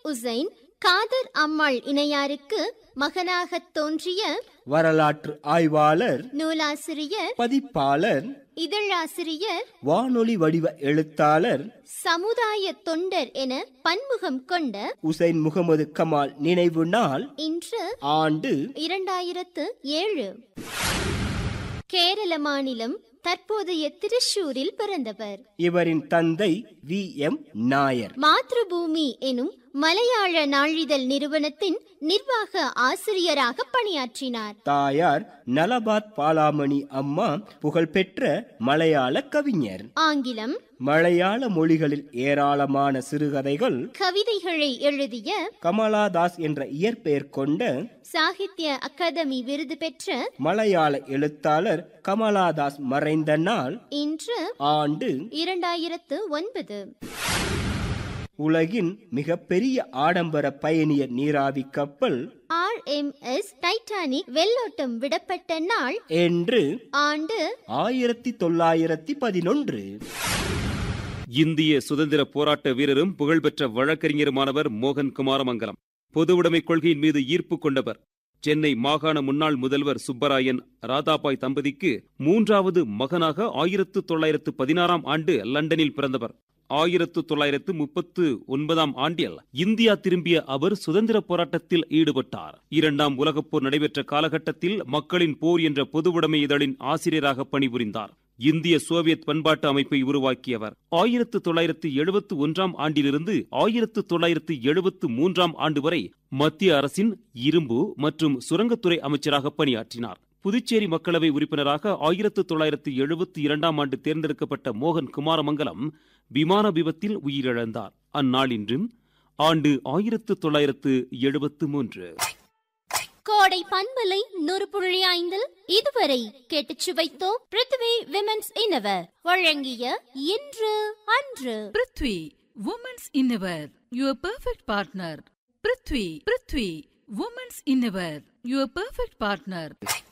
உசைன் காதர் அம்மாள் இணையாருக்கு மகனாகத் தோன்றிய வரலாற்று ஆய்வாளர், நூலாசிரியர், பதிப்பாளர், இதழாசிரியர், வானொலி வடிவ எழுத்தாளர், சமுதாய தொண்டர் என பன்முகம் கொண்ட உசைன் முகமது கமால் நினைவு நாள் இன்று ஆண்டு 2007. கேரள மாநிலம் தற்போதைய திருச்சூரில் பிறந்தவர். இவரின் தந்தை V.M. நாயர் மாத்ருபூமி எனும் மலையாள நாளிதழ் நிறுவனத்தின் நிர்வாக ஆசிரியராக பணியாற்றினார். தாயார் நலபாத் பாலாமணி அம்மா புகழ்பெற்ற மலையாள கவிஞர். ஆங்கிலம், மலையாள மொழிகளில் ஏராளமான சிறுகதைகள், கவிதைகளை எழுதிய கமலாதாஸ் என்ற இயற்பெயர் கொண்ட சாகித்ய அகாதமி விருது பெற்ற மலையாள எழுத்தாளர் கமலாதாஸ் மறைந்த நாள் இன்று ஆண்டு 2009. உலகின் மிகப்பெரிய ஆடம்பர பயணியர் நீராவி கப்பல் RMS டைட்டானிக் வெள்ளோட்டம் விடப்பட்ட நாள் என்று ஆண்டு 1911. இந்திய சுதந்திர போராட்ட வீரரும் புகழ்பெற்ற வழக்கறிஞருமானவர் மோகன் குமாரமங்கலம். பொதுவுடைமை கொள்கையின் மீது ஈர்ப்பு கொண்டவர். சென்னை மாகாண முன்னாள் முதல்வர் சுப்பராயன் ராதாபாய் தம்பதிக்கு 3வது மகனாக 1916 ஆண்டு லண்டனில் பிறந்தவர். 1939 ஆண்டில் இந்தியா திரும்பிய அவர் சுதந்திர போராட்டத்தில் ஈடுபட்டார். 2ஆம் உலகப் போர் நடைபெற்ற காலகட்டத்தில் மக்களின் போர் என்ற பொதுவுடைமை இதழின் ஆசிரியராக பணிபுரிந்தார். இந்திய சோவியத் பண்பாட்டு அமைப்பை உருவாக்கியவர். 1971 ஆண்டிலிருந்து 1973 ஆண்டு வரை மத்திய அரசின் இரும்பு மற்றும் சுரங்கத்துறை அமைச்சராக பணியாற்றினார். புதுச்சேரி மக்களவை உறுப்பினராக 1972 ஆண்டு தேர்ந்தெடுக்கப்பட்ட மோகன் குமாரமங்கலம் விமான விபத்தில் உயிரிழந்தார். அந்நாளின்றும் ஆண்டு 1973. கோடை பண்பலை 100.5 இதுவரை கேட்டுச் சுவைத்தோம். பிருத்வி விமென்ஸ் இன்னவர் வழங்கிய இன்று அன்று. Prithvi women's இன்னவர், your perfect partner. Prithvi women's இன்னவர், your perfect partner.